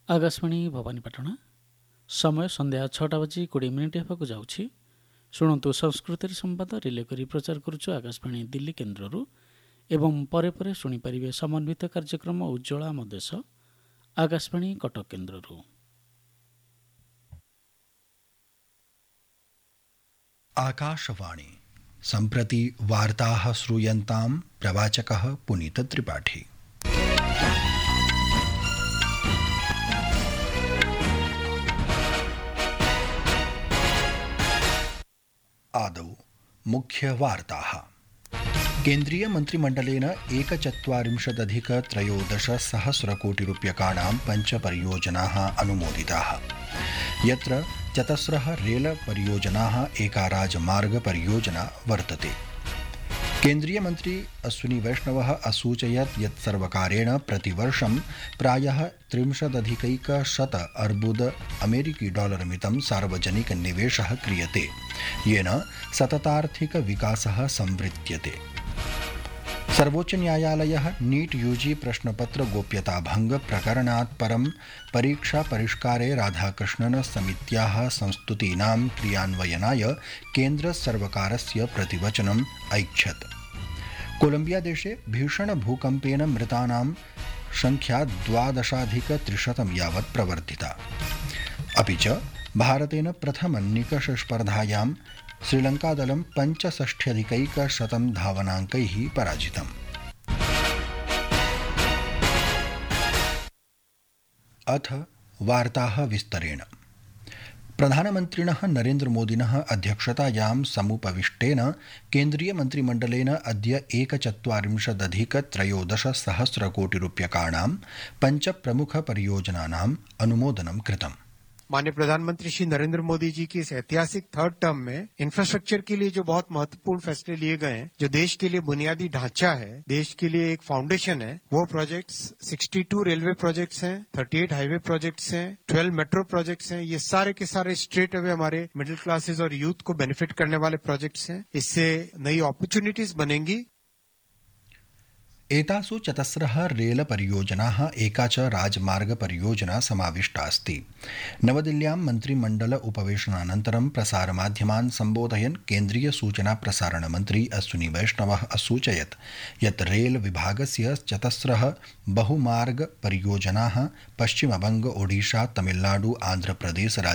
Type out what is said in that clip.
आकाशवाणी भवानीपाटना समय संध्या 6टा बजी 20 मिनिट हेबाकु जाउछि। शुणु संस्कृत संवाद रिले करी प्रचार करुछु आकाशवाणी दिल्ली केन्द्ररू एवं परे परे शुणी परिवे समन्वित कार्यक्रम उज्ज्वला आम देश आकाशवाणी कटक केन्द्ररू। आकाशवाणी सम्प्रति वार्ताः श्रूयन्तां प्रवाचकः पुनीत त्रिपाठी। आदौ मुख्यवार्ताः। केन्द्रीय मन्त्रिमण्डलेन 41,13,13,000,000,000 पञ्चपरियोजनाः अनुमोदिताः, यत्र 4 रेलपरियोजनाः एका राजमार्गपरियोजना वर्तते। केन्द्रीय मन्त्री अश्विनी वैष्णवः असूचयत् यत् सर्वकारेण प्रतिवर्षं प्रायः 30,100 अर्बुद अमेरिकी डॉलर मितं सार्वजनिक निवेशः क्रियते, येन सततार्थिक विकासः संवृत्यते। सर्वोच्च न्यायालयः नीट यूजी प्रश्नपत्र गोप्यता भंग प्रकरणात् परं परीक्षा परिष्कारे राधाकृष्णन समित्याः संस्तुतीनां क्रियान्वयनाय केन्द्र सर्वकारस्य प्रतिवचनम् ऐच्छत्। कोलंबिया देशे भीषण भूकम्पेन मृतानां संख्या 12,300 यावत् प्रवर्धिता। अपि च भारतेन प्रथम निकष स्पर्धायां श्रीलंकादलं 65,100 धावनाङ्कैः पराजितम्। अथ वार्ताः विस्तरेण। प्रधानमन्त्रिणः नरेन्द्रमोदिनः अध्यक्षतायां समुपविष्टेन केन्द्रीय मन्त्रिमण्डलेन अद्य 41,13,000,000,000 पञ्चप्रमुखपरियोजनानाम् अनुमोदनं कृतम्। माननीय प्रधानमंत्री श्री नरेंद्र मोदी जी की इस ऐतिहासिक थर्ड टर्म में इंफ्रास्ट्रक्चर के लिए जो बहुत महत्वपूर्ण फैसले लिए गए हैं, जो देश के लिए बुनियादी ढांचा है, देश के लिए एक फाउंडेशन है, वो प्रोजेक्ट्स 62 रेलवे प्रोजेक्ट्स हैं, 38 हाईवे प्रोजेक्ट्स हैं, 12 मेट्रो प्रोजेक्ट्स हैं। ये सारे के सारे स्ट्रेट अवे हमारे मिडिल क्लासेस और यूथ को बेनिफिट करने वाले प्रोजेक्ट्स हैं। इससे नई अपॉर्चुनिटीज बनेंगी। एतासु 4 रेलपरियोजनाः एका च राजमार्गपरियोजना समाविष्टा अस्ति। नवदिल्ल्यां मन्त्रिमण्डल उपवेशनानन्तरं प्रसारमाध्यमान् सम्बोधयन् केन्द्रीय सूचना प्रसारण मन्त्री अश्विनी वैष्णवः असूचयत् यत् रेल विभागस्य 4 बहुमार्ग परियोजनाः पश्चिमबंग, ओडिशा, तमिलनाडु, आन्ध्रप्रदेश